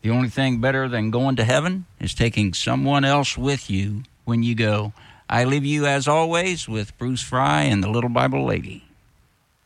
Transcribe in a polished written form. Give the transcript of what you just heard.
The only thing better than going to heaven is taking someone else with you when you go. I leave you, as always, with Bruce Fry and the Little Bible Lady.